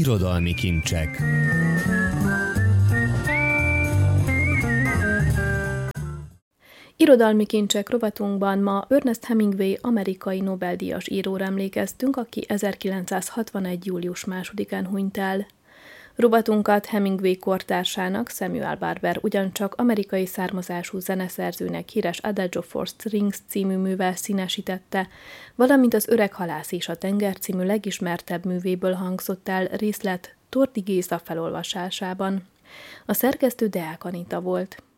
Irodalmi kincsek. Irodalmi kincsek rovatunkban ma Ernest Hemingway amerikai Nobel-díjas íróra emlékeztünk, aki 1961. július 2-án hunyt el. Rovatunkat Hemingway kortársának, Samuel Barber ugyancsak amerikai származású zeneszerzőnek híres Adagio for Strings című művel színesítette, valamint az Öreg halász és a tenger című legismertebb művéből hangzott el részlet Tordi Géza felolvasásában. A szerkesztő Deák Anita volt.